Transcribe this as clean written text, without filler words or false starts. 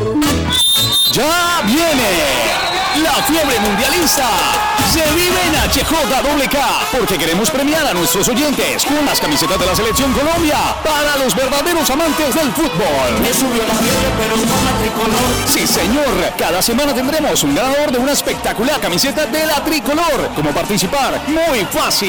Ya viene la fiebre mundialista. Se vive en HJWK porque queremos premiar a nuestros oyentes con las camisetas de la Selección Colombia para los verdaderos amantes del fútbol. Me subió la fiebre, pero no la tricolor. Sí, señor. Cada semana tendremos un ganador de una espectacular camiseta de la tricolor. ¿Cómo participar? Muy fácil.